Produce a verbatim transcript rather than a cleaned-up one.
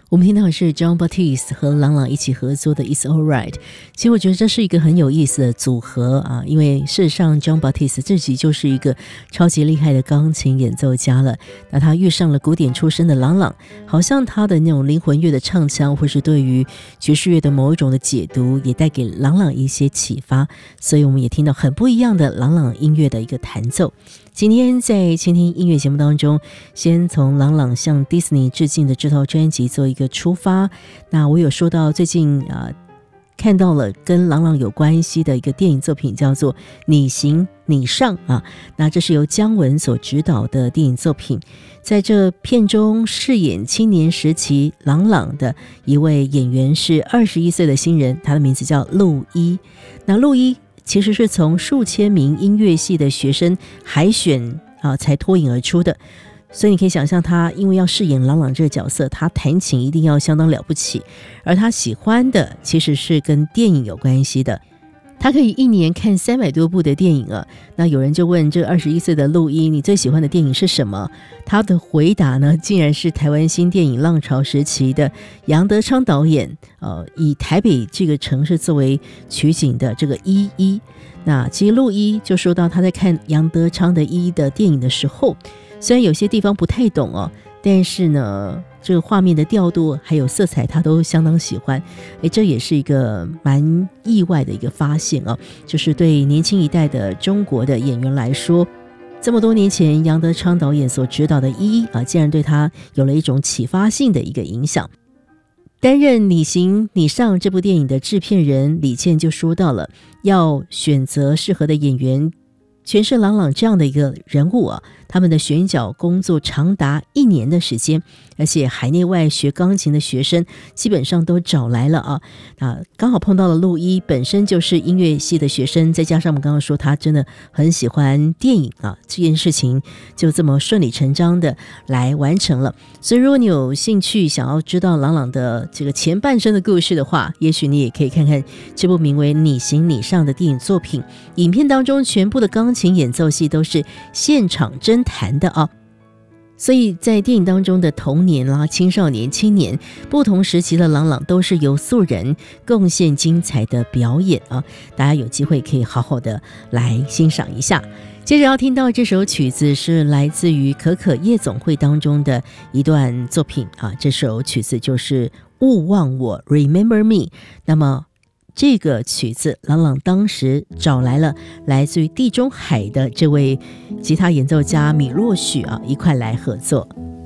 我们听到的是 Jon Batiste 和郎朗一起合作的 It's Alright。 其实我觉得这是一个很有意思的组合啊，因为事实上 Jon Batiste 自己就是一个超级厉害的钢琴演奏家了，那他遇上了古典出身的郎朗，好像他的那种灵魂乐的唱腔或是对于爵士乐的某一种的解读也带给郎朗一些启发，所以我们也听到很不一样的郎朗音乐的一个弹奏。今天在倾听音乐节目当中，先从郎朗向 Disney 致敬的这套专辑做一个出发。那我有说到最近啊、呃，看到了跟郎朗有关系的一个电影作品，叫做《你行你上》啊。那这是由姜文所执导的电影作品，在这片中饰演青年时期郎朗的一位演员是二十一岁的新人，他的名字叫陆一。那陆一其实是从数千名音乐系的学生海选啊才脱颖而出的，所以你可以想象他因为要饰演郎朗这个角色，他弹琴一定要相当了不起，而他喜欢的其实是跟电影有关系的。他可以一年看三百多部的电影啊。那有人就问这二十一岁的陆一，你最喜欢的电影是什么？他的回答呢，竟然是台湾新电影浪潮时期的杨德昌导演呃，以台北这个城市作为取景的这个一一。那其实陆一就说到他在看杨德昌的一的电影的时候，虽然有些地方不太懂哦，但是呢这个画面的调度还有色彩他都相当喜欢。诶，这也是一个蛮意外的一个发现哦，就是对年轻一代的中国的演员来说，这么多年前杨德昌导演所指导的一啊，竟然对他有了一种启发性的一个影响。担任《你行你上》这部电影的制片人李健就说到了，要选择适合的演员诠释郎朗这样的一个人物啊，他们的选角工作长达一年的时间，而且海内外学钢琴的学生基本上都找来了啊。那刚好碰到了陆一，本身就是音乐系的学生，再加上我们刚刚说他真的很喜欢电影啊，这件事情就这么顺理成章的来完成了。所以如果你有兴趣想要知道郎朗的这个前半生的故事的话，也许你也可以看看这部名为《你行你上》的电影作品。影片当中全部的钢琴演奏戏都是现场真弹的啊，所以在电影当中的童年啦、青少年、青年不同时期的郎朗都是由素人贡献精彩的表演啊，大家有机会可以好好的来欣赏一下。接着要听到这首曲子是来自于可可夜总会当中的一段作品啊，这首曲子就是勿忘我 Remember Me。 那么这个曲子郎朗当时找来了来自于地中海的这位吉他演奏家米洛许啊，一块来合作。